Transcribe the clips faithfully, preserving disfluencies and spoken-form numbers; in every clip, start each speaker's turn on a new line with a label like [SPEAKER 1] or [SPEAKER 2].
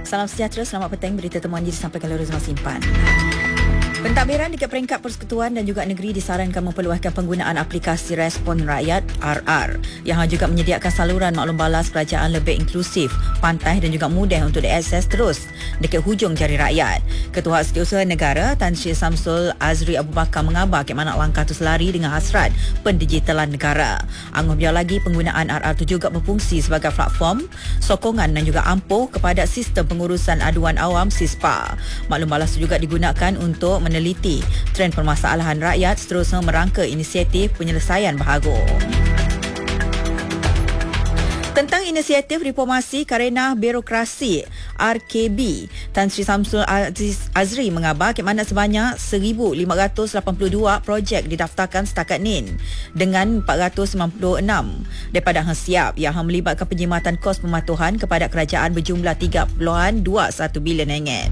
[SPEAKER 1] salam sejahtera, selamat petang. Berita temuan ini disampaikan oleh Rozma Simpan. Pentadbiran dekat peringkat Persekutuan dan juga negeri disarankan memperluaskan penggunaan aplikasi Respon Rakyat R R yang juga menyediakan saluran maklum balas kerajaan lebih inklusif, pantai dan juga mudah untuk diakses terus dekat hujung jari rakyat. Ketua Setiausaha Negara Tan Sri Samsul Azri Abu Bakar mengabar ke mana langkah itu selari dengan hasrat pendigitalan negara. Angah biar lagi penggunaan R R itu juga berfungsi sebagai platform sokongan dan juga ampuh kepada sistem pengurusan aduan awam SISPA. Maklum balas itu juga digunakan untuk meneliti trend permasalahan rakyat seterusnya merangka inisiatif penyelesaian baharu. Tentang inisiatif reformasi Karenah Birokrasi R K B, Tan Sri Samsul Azri mengabar ke mana sebanyak seribu lima ratus lapan puluh dua projek didaftarkan setakat ni dengan empat ratus sembilan puluh enam daripada hang siap yang melibatkan penjimatan kos pematuhan kepada kerajaan berjumlah tiga perpuluhan dua satu bilion ringgit.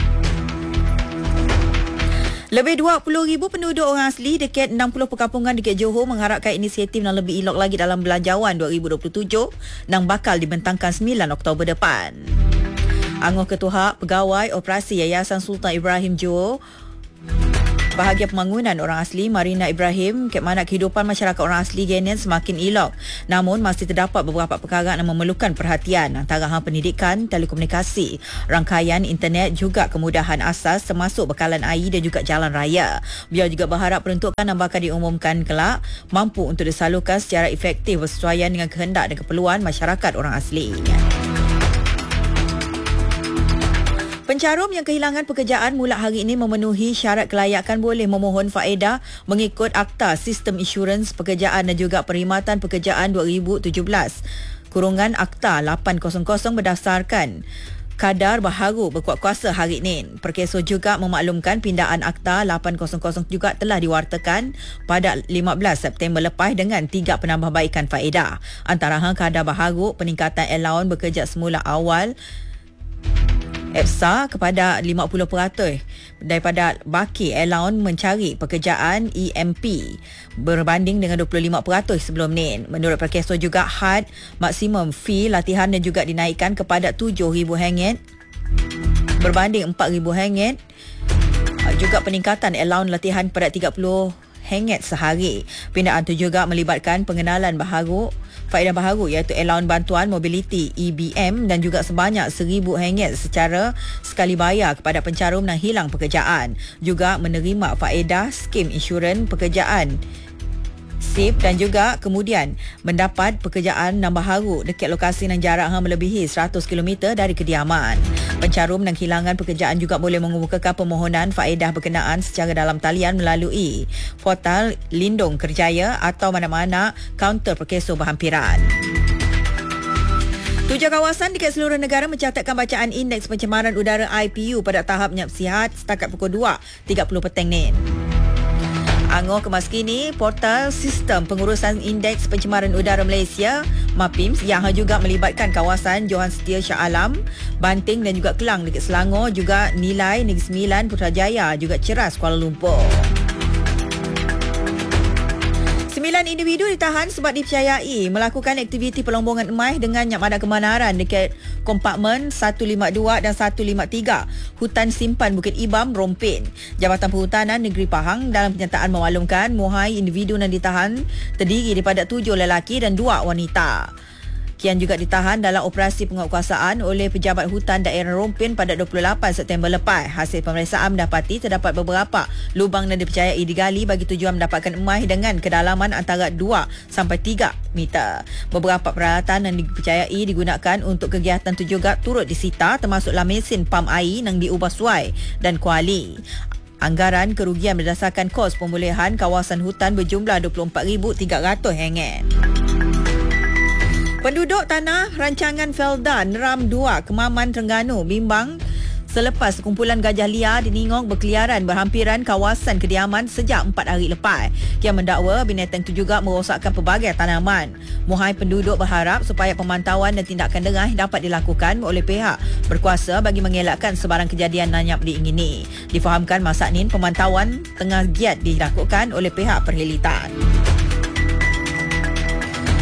[SPEAKER 1] Lebih dua puluh ribu penduduk orang asli dekat enam puluh perkampungan dekat Johor mengharapkan inisiatif yang lebih elok lagi dalam Belanjawan dua ribu dua puluh tujuh yang bakal dibentangkan sembilan Oktober depan. Angah Ketua Pegawai Operasi Yayasan Sultan Ibrahim Johor Bahagian Pembangunan Orang Asli Marina Ibrahim ke mana kehidupan masyarakat orang asli Ghanaian semakin elok. Namun masih terdapat beberapa perkara yang memerlukan perhatian antara hal pendidikan, telekomunikasi, rangkaian internet juga kemudahan asas termasuk bekalan air dan juga jalan raya. Beliau juga berharap peruntukan yang bakal diumumkan kelak mampu untuk disalurkan secara efektif bersesuaian dengan kehendak dan keperluan masyarakat orang asli. Pencarum yang kehilangan pekerjaan mula hari ini memenuhi syarat kelayakan boleh memohon faedah mengikut Akta Sistem Insurans Pekerjaan dan juga Perkhidmatan Pekerjaan dua ribu tujuh belas. Kurungan Akta lapan kosong kosong berdasarkan kadar baharu berkuat kuasa hari ini. Perkeso juga memaklumkan pindaan Akta lapan kosong kosong juga telah diwartakan pada lima belas September lepas dengan tiga penambahbaikan faedah. Antara hal kadar baharu, peningkatan allowance bekerja semula awal E P S A kepada lima puluh peratus daripada baki allowance mencari pekerjaan E M P berbanding dengan dua puluh lima peratus sebelum ni. Menurut Perkeso juga had maksimum fee latihan dan juga dinaikkan kepada tujuh ribu ringgit berbanding empat ribu ringgit. Juga peningkatan allowance latihan pada tiga puluh ringgit sehari. Pindaan itu juga melibatkan pengenalan baharu faedah baharu iaitu allowance bantuan mobiliti E B M dan juga sebanyak seribu ringgit secara sekali bayar kepada pencarum yang hilang pekerjaan. Juga menerima faedah skim insurans pekerjaan S I P dan juga kemudian mendapat pekerjaan yang baharu dekat lokasi yang jarak melebihi seratus kilometer dari kediaman. Pencarum yang kehilangan pekerjaan juga boleh mengemukakan permohonan faedah berkenaan secara dalam talian melalui portal Lindung Kerjaya atau mana-mana kaunter Perkeso berhampiran. Tujuh kawasan dekat seluruh negara mencatatkan bacaan indeks pencemaran udara I P U pada tahap nyap sihat setakat pukul dua tiga puluh petang ni. Angor kemas kini, portal Sistem Pengurusan Indeks Pencemaran Udara Malaysia MAPIMS yang juga melibatkan kawasan Johan Setia Shah Alam, Banting dan juga Kelang dekat Selangor, juga Nilai Negeri Sembilan Putrajaya, juga Ceras Kuala Lumpur. Sembilan individu ditahan sebab dipercayai melakukan aktiviti pelombongan emas dengan yang ada kebenaran dekat kompartmen seratus lima puluh dua dan seratus lima puluh tiga Hutan Simpan Bukit Ibam, Rompin. Jabatan Perhutanan Negeri Pahang dalam penyataan memaklumkan muhai individu yang ditahan terdiri daripada tujuh lelaki dan dua wanita. Kian juga ditahan dalam operasi penguatkuasaan oleh Pejabat Hutan Daerah Rompin pada dua puluh lapan September lepas. Hasil pemeriksaan mendapati terdapat beberapa lubang yang dipercayai digali bagi tujuan mendapatkan emas dengan kedalaman antara dua sampai tiga meter. Beberapa peralatan yang dipercayai digunakan untuk kegiatan itu juga turut disita, termasuklah mesin pam air yang diubah suai dan kuali. Anggaran kerugian berdasarkan kos pemulihan kawasan hutan berjumlah dua puluh empat ribu tiga ratus ringgit. Penduduk tanah rancangan Felda Neram dua Kemaman Terengganu bimbang selepas kumpulan gajah liar di Ningok berkeliaran berhampiran kawasan kediaman sejak empat hari lepas. Kian mendakwa binatang itu juga merosakkan pelbagai tanaman. Muhai penduduk berharap supaya pemantauan dan tindakan dengah dapat dilakukan oleh pihak berkuasa bagi mengelakkan sebarang kejadian nanyap diingini. Difahamkan masa ini pemantauan tengah giat dilakukan oleh pihak perhilitan.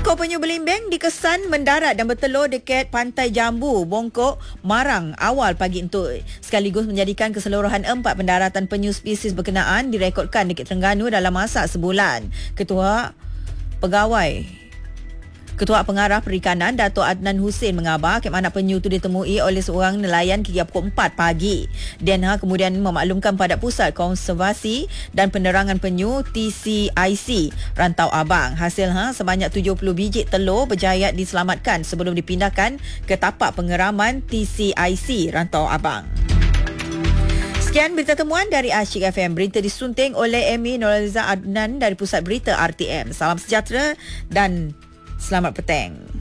[SPEAKER 1] Seekor penyu belimbing dikesan mendarat dan bertelur dekat Pantai Jambu, Bongkok, Marang awal pagi itu. Sekaligus menjadikan keseluruhan empat pendaratan penyu spesies berkenaan direkodkan dekat Terengganu dalam masa sebulan. Ketua Pegawai Ketua Pengarah Perikanan Dato' Adnan Hussein mengabar kemana penyu itu ditemui oleh seorang nelayan kira pukul empat pagi. Dan ha, kemudian memaklumkan pada Pusat Konservasi dan Penerangan Penyu T C I C Rantau Abang. Hasil ha, sebanyak tujuh puluh biji telur berjaya diselamatkan sebelum dipindahkan ke tapak pengeraman T C I C Rantau Abang. Sekian berita temuan dari Asyik F M. Berita disunting oleh Amy Nuraliza Adnan dari Pusat Berita R T M. Salam sejahtera dan selamat petang.